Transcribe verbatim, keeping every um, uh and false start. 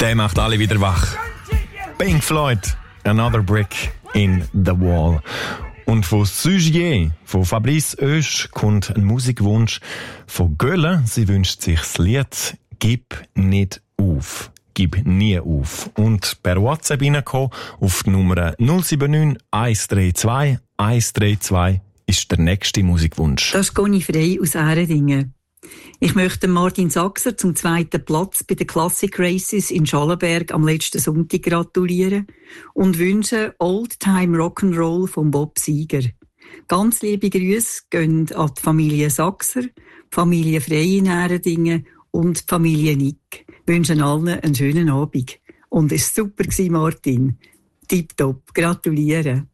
Der macht alle wieder wach. Pink Floyd, Another Brick in the Wall. Und von Sugier, von Fabrice Oesch, kommt ein Musikwunsch von Gölle. Sie wünscht sich das Lied «Gib nicht auf». Gib nie auf. Und per WhatsApp reinkommen auf die Nummer null sieben neun eins drei zwei eins drei zwei ist der nächste Musikwunsch. Das ist Conny Frey aus Ähredingen. Ich möchte Martin Sachser zum zweiten Platz bei den Classic Races in Schallenberg am letzten Sonntag gratulieren und wünsche Old Time Rock'n'Roll von Bob Seger. Ganz liebe Grüße gehen an die Familie Sachser, die Familie Frey in Ähredingen und die Familie Nick. Wünschen allen einen schönen Abend. Und es war super, Martin. Tipptopp. Gratuliere.